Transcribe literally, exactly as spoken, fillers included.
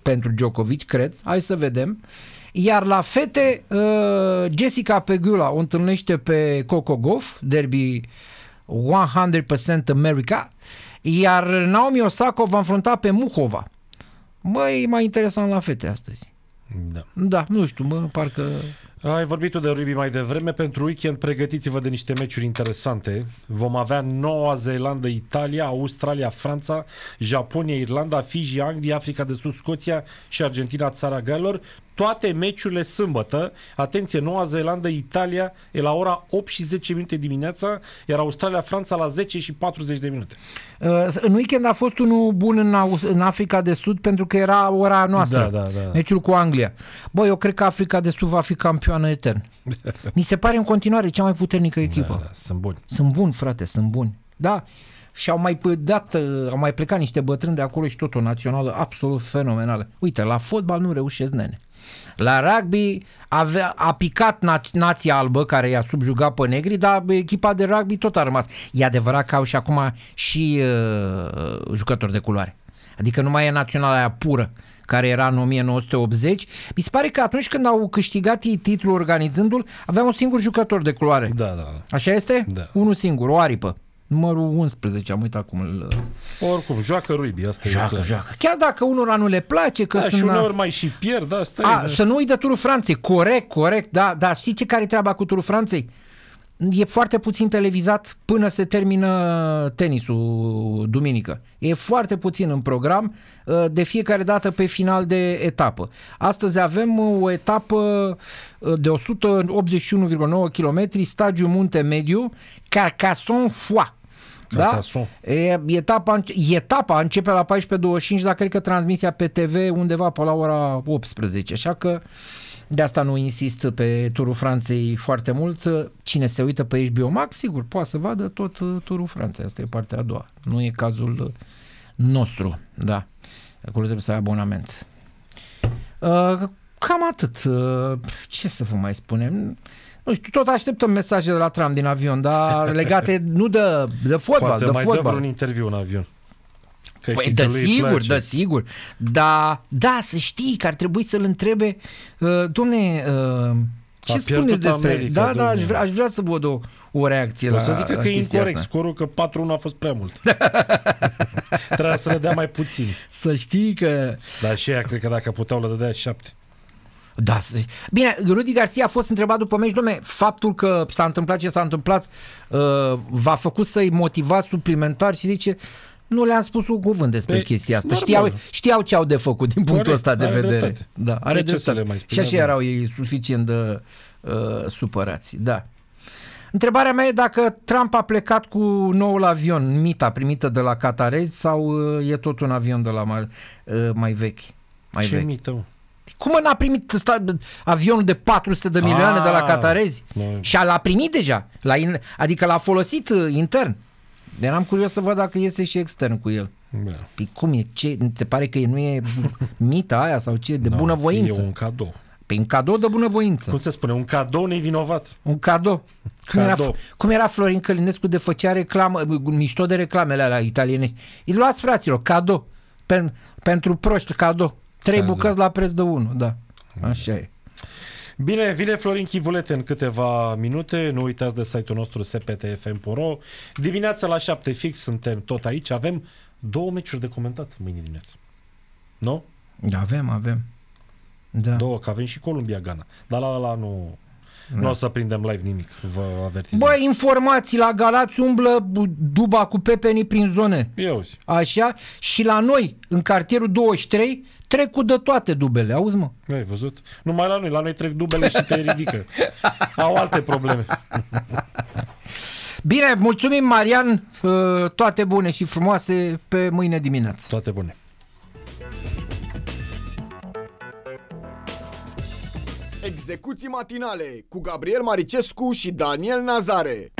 pentru Djokovic, cred. Hai să vedem. Iar la fete, Jessica Pegula o întâlnește pe Coco Gauff, derby one hundred percent America, iar Naomi Osaka va înfrunta pe Muhova. Măi, e mai interesant la fete astăzi. Da. Da, nu știu, mă, parcă... Ai vorbit tu de rugby mai devreme. Pentru weekend pregătiți-vă de niște meciuri interesante. Vom avea Noua Zeelandă, Italia, Australia, Franța, Japonia, Irlanda, Fiji, Anglia, Africa de Sud, Scoția și Argentina, țara Galilor. Toate meciurile sâmbătă. Atenție, Noua Zeelandă, Italia e la ora opt și zece minute dimineața, iar Australia, Franța la zece și patruzeci de minute. Uh, în weekend a fost unul bun în, în Africa de Sud pentru că era ora noastră. Da, da, da. Meciul cu Anglia. Bă, eu cred că Africa de Sud va fi campioană etern. Mi se pare în continuare cea mai puternică echipă. Da, da, sunt buni. Sunt buni, frate, sunt buni. Da. Și au mai dat, au mai plecat niște bătrâni de acolo și tot o națională absolut fenomenală. Uite, la fotbal nu reușesc, nene. La rugby avea, a picat na- nația albă care i-a subjugat pe negri, dar echipa de rugby tot a rămas. E adevărat că au și acum și uh, jucători de culoare. Adică nu mai e naționala aia pură care era în o mie nouă sute optzeci. Mi se pare că atunci când au câștigat ei titlul organizându-l, avea un singur jucător de culoare. Da, da. Așa este? Da. Unul singur, o aripă. Numărul unsprezece, am uitat cum îl... Oricum, joacă rugby, asta joacă, e clar. joacă. Chiar dacă unora nu le place, că da, sunt... și uneori mai și pierd, asta A, e... să nu uit de Turul Franței, corect, corect, da, da, știi ce care e treaba cu Turul Franței? E foarte puțin televizat până se termină tenisul duminică. E foarte puțin în program, de fiecare dată pe final de etapă. Astăzi avem o etapă de o sută optzeci și unu virgulă nouă kilometri, stagiu Munte Mediu, Carcassonne-Foix. Da? E, etapa, etapa începe la paisprezece douăzeci și cinci, dar cred că transmisia pe T V undeva pe la ora optsprezece, așa că de asta nu insist pe Turul Franței foarte mult. Cine se uită pe H B O Max, sigur, poate să vadă tot Turul Franței. Asta e partea a doua. Nu e cazul nostru. Da. Acolo trebuie să ai abonament. Cam atât. Ce să vă mai spunem? Nu știu, tot așteptăm mesaje de la Trump din avion, dar legate nu de, de fotbal, poate de mai fotbal. dă vreun interviu în avion. Că Păi, da, sigur, da, sigur. Da, da, să știi că ar trebui să-l întrebe, uh, domne, uh, ce spuneți despre... America, da, da, aș vrea, aș vrea să văd o, o reacție o la să zică la că e incorect asta. scorul, că patru unu a fost prea mult. Trebuia să le dea mai puțin. Să știi că... Dar și ea, cred că dacă puteau, le dădea șapte. Da, bine, Rudy Garcia a fost întrebat după meci, dom'le, faptul că s-a întâmplat ce s-a întâmplat uh, v-a făcut să-i motivați suplimentar și zice, nu le-am spus un cuvânt despre pe, chestia asta. Știau, știau ce au de făcut din punctul ăsta de are vedere. Dreptate. Da, are de dreptate. Mai și așa erau ei suficient de uh, supărați. Da. Întrebarea mea e dacă Trump a plecat cu noul avion, mita primită de la catarezi, sau uh, e tot un avion de la mai, uh, mai vechi? Mai ce vechi. mită, mă? Cum n-a primit sta, avionul de patru sute de milioane A, de la catarezi? No. Și l-a primit deja, l-a in, adică l-a folosit uh, intern. Eram curios să văd dacă iese și extern cu el. Da. Păi cum e? Ce? Se pare că nu e mita aia sau ce? De no, bunăvoință. E un cadou. Păi un cadou de bunăvoință. Cum se spune? Un cadou nevinovat. Un cadou. Cum, cadou. Era, cum era Florin Călinescu de făcea reclamă, mișto de reclamele alea italienești. Îi luați, fraților, cadou. Pen, pentru proști, cadou. Trei cadou. Bucăți la preț de unu. Da. Așa e. Bine, vine Florin Chivulete în câteva minute. Nu uitați de site-ul nostru s p t f m punct r o. Dimineața la șapte fix suntem tot aici. Avem două meciuri de comentat mâine dimineață. Nu? Avem, avem. Da. Două, că avem și Columbia-Ghana. Dar la ăla nu... Da. Nu o să prindem live nimic, vă avertizăm. Băi, informații, la Galați umblă duba cu pepenii prin zone. Iauzi. Așa, și la noi, în cartierul douăzeci și trei, trec cu de toate dubele, auzi, mă? Ai văzut? Numai la noi, la noi trec dubele și te ridică. Au alte probleme. Bine, mulțumim, Marian, toate bune și frumoase pe mâine dimineață. Toate bune. Execuții matinale cu Gabriel Maricescu și Daniel Nazare.